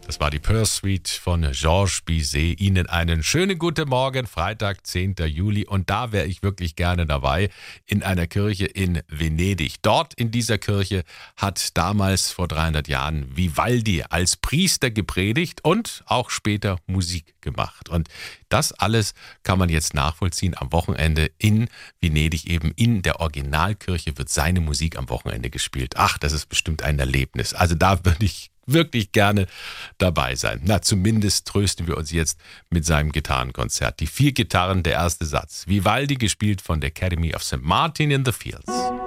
Das war die Pearl Suite von Georges Bizet. Ihnen einen schönen guten Morgen, Freitag, 10. Juli. Und da wäre ich wirklich gerne dabei, in einer Kirche in Venedig. Dort in dieser Kirche hat damals vor 300 Jahren Vivaldi als Priester gepredigt und auch später Musik gemacht. Und das alles kann man jetzt nachvollziehen am Wochenende in Venedig. Eben in der Originalkirche wird seine Musik am Wochenende gespielt. Ach, das ist bestimmt ein Erlebnis. Also da würde ich wirklich gerne dabei sein. Na, zumindest trösten wir uns jetzt mit seinem Gitarrenkonzert. Die 4 Gitarren, der erste Satz. Vivaldi, gespielt von der Academy of St. Martin in the Fields.